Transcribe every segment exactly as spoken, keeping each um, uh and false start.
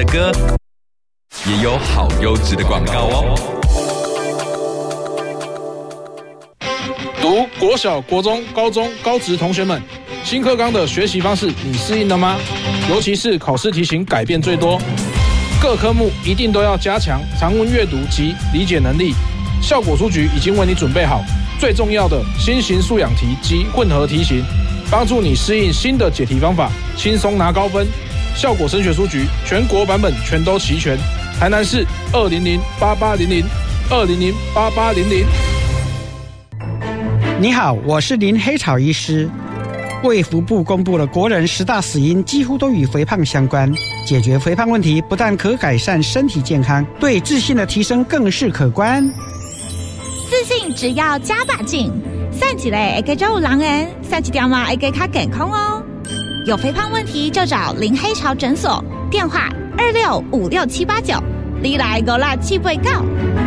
歌，也有好优质的广告哦。 读国小、国中、高中、高职同学们，新课纲的学习方式你适应了吗？尤其是考试题型改变最多，各科目一定都要加强常文阅读及理解能力。效果书局已经为你准备好最重要的新型素养题及混合题型，帮助你适应新的解题方法，轻松拿高分。效果升学书局全国版本全都齐全，台南市二零零八八零零二零零八八零零。 你好，我是林黑草医师。卫福部公布了国人十大死因几乎都与肥胖相关，解决肥胖问题不但可改善身体健康，对自信的提升更是可观。 自信只要加把劲，散起来会给有人人，散起掉嘛会给较健康哦。有肥胖问题就找林黑潮诊所，电话二六五六七八九，你来五六七八九。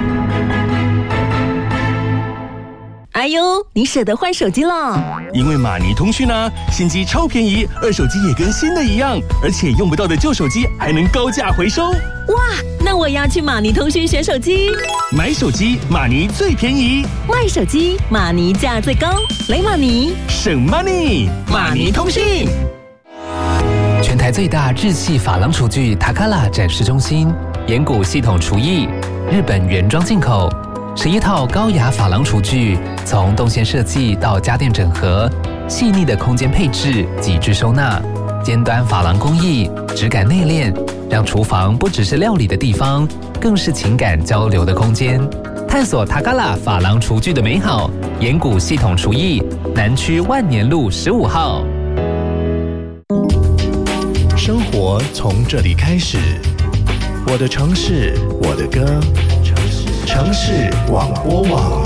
哎呦，你舍得换手机了？ 因为马尼通讯啊，新机超便宜，二手机也跟新的一样，而且用不到的旧手机还能高价回收。 哇，那我要去马尼通讯选手机。 买手机马尼最便宜， 卖手机马尼价最高，雷马尼省 money， 马尼通讯。 全台最大日系珐琅厨具塔卡拉展示中心，岩谷系统厨艺，日本原装进口。十一套高雅珐琅厨具，从动线设计到家电整合，细腻的空间配置，极致收纳，尖端珐琅工艺，质感内敛，让厨房不只是料理的地方，更是情感交流的空间。探索塔卡拉珐琅厨具的美好，岩谷系统厨艺，南区万年路十五号。 生活从这里开始，我的城市，我的歌。城市广播网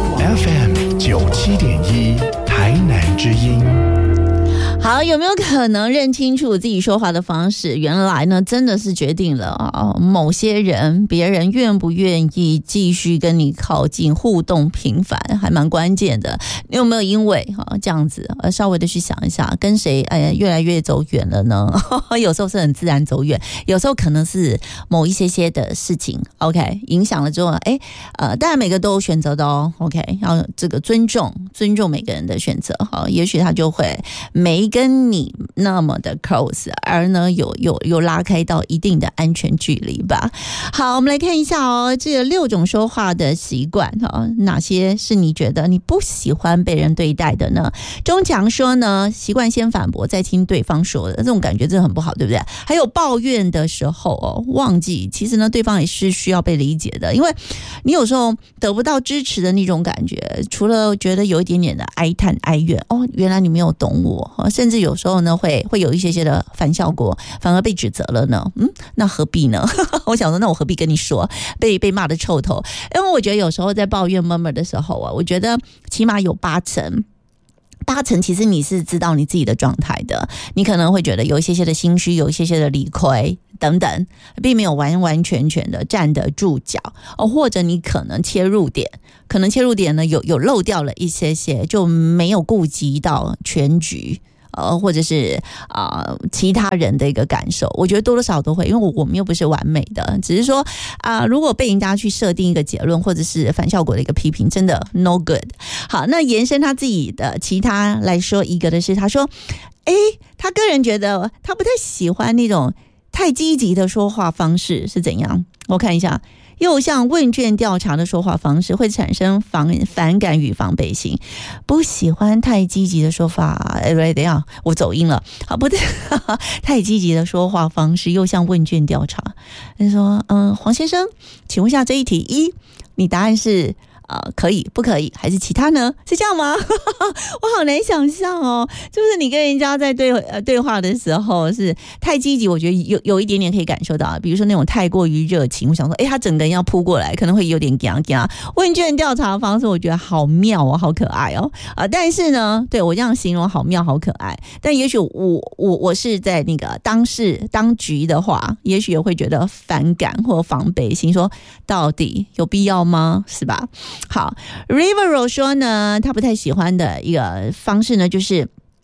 F M 九七点一台南之音。 好，有没有可能认清楚自己说话的方式？原来呢，真的是决定了啊，某些人，别人愿不愿意继续跟你靠近、互动频繁，还蛮关键的。你有没有因为啊这样子，呃，稍微的去想一下，跟谁哎越来越走远了呢？有时候是很自然走远，有时候可能是某一些些的事情 ，OK， 影响了之后，哎，呃，当然每个都有选择的哦 ，OK， 要这个尊重，尊重每个人的选择，哈，也许他就会没跟你那么的 close， 而呢有有有拉开到一定的安全距离吧。好，我们来看一下哦，这六种说话的习惯哈，哪些是你觉得你不喜欢被人对待的呢？钟强说呢，习惯先反驳再听对方说的，这种感觉真的很不好，对不对？还有抱怨的时候哦，忘记其实呢对方也是需要被理解的，因为你有时候得不到支持的那种感觉，除了觉得有一点点的哀叹哀怨，哦，原来你没有懂我，甚至有时候呢会会有一些些的反效果，反而被指责了呢。嗯，那何必呢？我想说，那我何必跟你说，被被骂的臭头？因为我觉得有时候在抱怨 murmur 的时候啊，我觉得起码有八成。八成其实你是知道你自己的状态的，你可能会觉得有一些些的心虚，有一些些的理亏等等，并没有完完全全的站得住脚，哦，或者你可能切入点，可能切入点呢有有漏掉了一些些，就没有顾及到全局。呃，或者是啊、呃、其他人的一个感受，我觉得多多少少都会，因为我我们又不是完美的，只是说啊、呃，如果被人家去设定一个结论，或者是反效果的一个批评，真的 no good。好，那延伸他自己的其他来说，一个的是他说，哎，他个人觉得他不太喜欢那种太积极的说话方式是怎样？我看一下。又像问卷调查的说话方式会产生反反感与防备心，不喜欢太积极的说法。哎，等一下，我走音了。好，不对，太积极的说话方式又像问卷调查。他说：“嗯，黄先生，请问一下这一题一，你答案是？”呃，可以不可以还是其他呢？是这样吗？我好难想象哦。就是你跟人家在对呃对话的时候是太积极，我觉得有有一点点可以感受到，比如说那种太过于热情，我想说，哎，他整个人要扑过来，可能会有点尴尬。问卷调查的方式，我觉得好妙哦，好可爱哦。啊、呃，但是呢，对我这样形容好妙好可爱，但也许我我我是在那个当事当局的话，也许也会觉得反感或防备心，说到底有必要吗？是吧？好 ，Rivero 说呢，他不太喜欢的一个方式呢，就是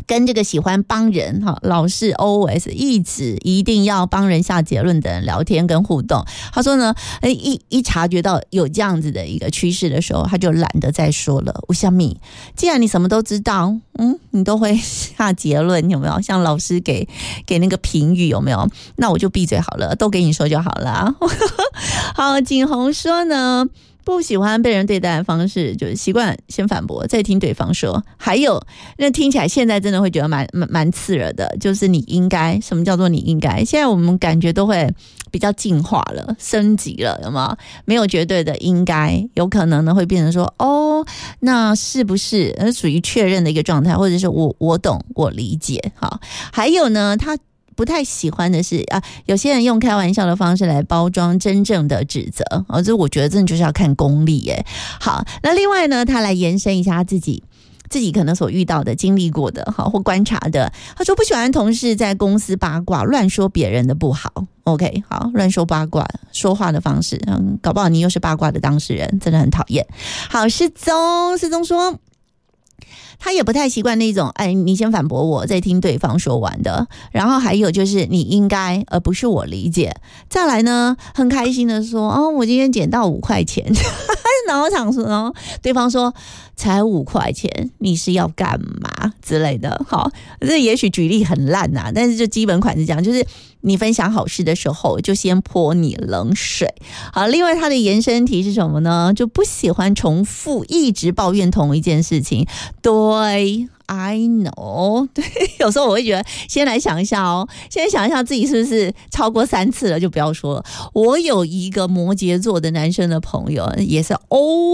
跟这个喜欢帮人哈，老是 always 一直一定要帮人下结论的人聊天跟互动。他说呢，一一察觉到有这样子的一个趋势的时候，他就懒得再说了。吴小米，既然你什么都知道，嗯，你都会下结论，有没有？像老师给给那个评语，有没有？那我就闭嘴好了，都给你说就好了。好，景洪说呢，不喜欢被人对待的方式就是习惯先反驳再听对方说，还有那听起来现在真的会觉得蛮蛮蛮刺耳的，就是你应该，什么叫做你应该？现在我们感觉都会比较进化了，升级了，有没有？没有绝对的应该，有可能呢会变成说，哦，那是不是属于确认的一个状态，或者是我我懂我理解。好，还有呢，他不太喜欢的是啊，有些人用开玩笑的方式来包装真正的指责，哦，这我觉得真的就是要看功力耶。好，那另外呢，他来延伸一下他自己自己可能所遇到的、经历过的，好或观察的。他说不喜欢同事在公司八卦、乱说别人的不好。OK， 好，乱说八卦说话的方式，嗯，搞不好你又是八卦的当事人，真的很讨厌。好，世宗，世宗说，他也不太习惯那种，哎，你先反驳我，再听对方说完的。然后还有就是你应该，而不是我理解。再来呢，很开心的说，哦，我今天捡到五块钱，然后想说，然后对方说才五块钱，你是要干嘛之类的。好，这也许举例很烂啊，但是就基本款是这样，就是你分享好事的时候，就先泼你冷水。好，另外它的延伸题是什么呢？就不喜欢重复一直抱怨同一件事情。对，I know， 对，有时候我会觉得，先来想一下哦，先想一下自己是不是超过三次了，就不要说了。我有一个摩羯座的男生的朋友，也是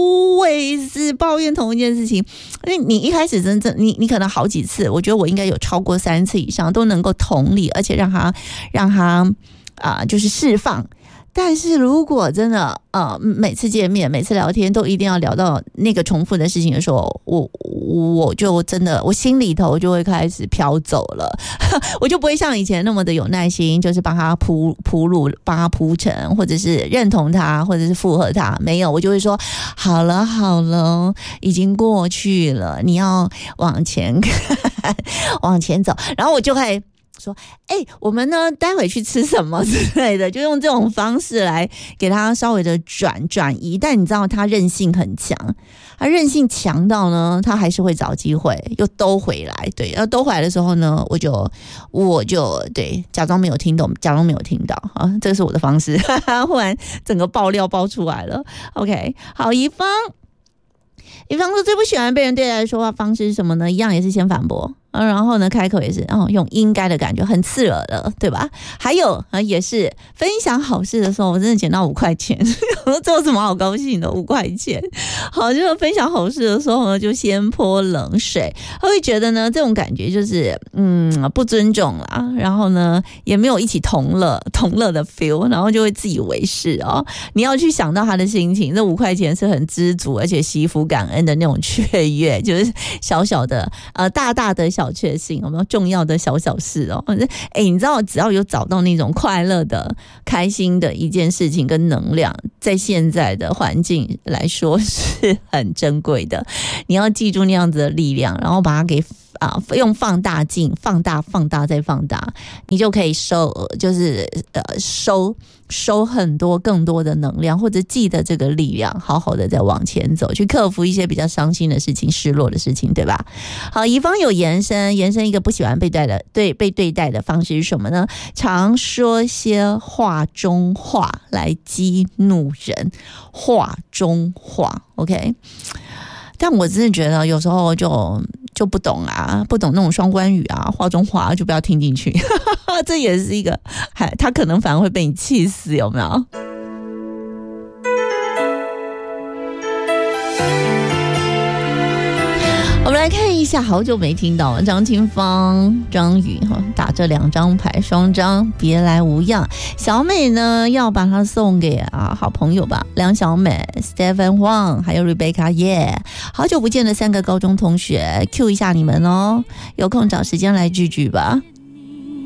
always 抱怨同一件事情。因为你一开始真正你你可能好几次，我觉得我应该有超过三次以上，都能够同理，而且让他让他啊、呃，就是释放。但是如果真的呃每次见面每次聊天都一定要聊到那个重复的事情的时候，我我就真的我心里头就会开始飘走了我就不会像以前那么的有耐心，就是帮他铺铺路，帮他铺陈，或者是认同他，或者是附和他。没有，我就会说好了好了，已经过去了，你要往前看往前走，然后我就会说，哎、欸，我们呢，待会去吃什么之类的，就用这种方式来给他稍微的转转移。但你知道他韧性很强，他韧性强到呢，他还是会找机会又兜回来。对，然后兜回来的时候呢，我就我就对假装没有听懂，假装没有听到啊，这是我的方式。忽然整个爆料爆出来了。OK， 好，怡芳，怡芳说最不喜欢被人对待的说话方式是什么呢？一样也是先反驳。啊、然后呢，开口也是，哦，用应该的感觉，很刺耳的，对吧？还有啊，也是分享好事的时候，我真的捡到五块钱，这有什么好高兴的？五块钱，好，就是分享好事的时候呢，就先泼冷水，他会觉得呢，这种感觉就是嗯不尊重啦，然后呢，也没有一起同乐同乐的 feel， 然后就会自以为是哦。你要去想到他的心情，这五块钱是很知足，而且惜福感恩的那种雀跃，就是小小的呃大大的小确幸，有没有重要的小小事哦？哎，你知道，只要有找到那种快乐的、开心的一件事情跟能量，在现在的环境来说是很珍贵的。你要记住那样子的力量，然后把它给啊用放大镜放大、放大再放大，你就可以收，就是呃收收很多更多的能量，或者记得这个力量，好好的再往前走，去克服一些比较伤心的事情、失落的事情，对吧？好，乙方有延伸，延伸一个不喜欢被对待的对被对待的方式是什么呢？常说些话中话来激怒人，话中话 ，OK。但我真的觉得有时候就就不懂啊，不懂那种双关语啊，话中话就不要听进去，这也是一个，他可能反而会被你气死，有没有？我们来看一下，好久没听到张清芳、张宇哈打这两张牌，双张别来无恙。小美呢要把它送给啊好朋友吧，梁小美、Stephen Huang 还有 Rebecca Ye， 好久不见的三个高中同学 ，Q 一下你们哦，有空找时间来聚聚吧。